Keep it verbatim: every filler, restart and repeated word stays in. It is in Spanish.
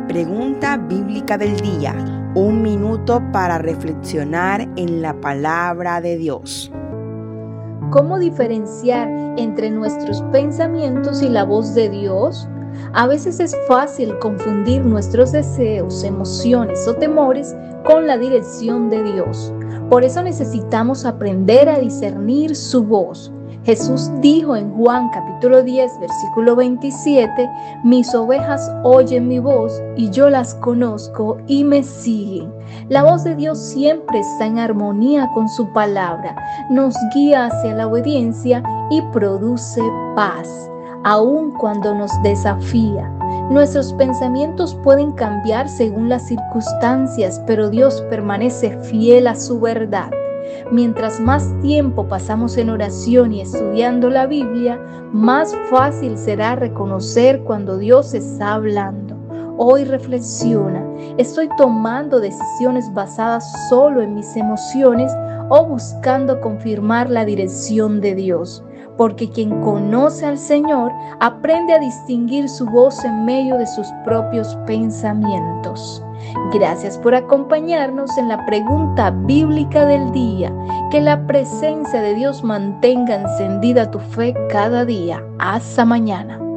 Pregunta bíblica del día. Un minuto para reflexionar en la palabra de Dios. ¿Cómo diferenciar entre nuestros pensamientos y la voz de Dios? A veces es fácil confundir nuestros deseos, emociones o temores con la dirección de Dios. Por eso necesitamos aprender a discernir su voz. Jesús dijo en Juan capítulo diez, versículo veintisiete, mis ovejas oyen mi voz y yo las conozco y me siguen. La voz de Dios siempre está en armonía con su palabra, nos guía hacia la obediencia y produce paz, aun cuando nos desafía. Nuestros pensamientos pueden cambiar según las circunstancias, pero Dios permanece fiel a su verdad. Mientras más tiempo pasamos en oración y estudiando la Biblia, más fácil será reconocer cuando Dios está hablando. Hoy reflexiona, ¿estoy tomando decisiones basadas solo en mis emociones o buscando confirmar la dirección de Dios? Porque quien conoce al Señor aprende a distinguir su voz en medio de sus propios pensamientos. Gracias por acompañarnos en la pregunta bíblica del día. Que la presencia de Dios mantenga encendida tu fe cada día. Hasta mañana.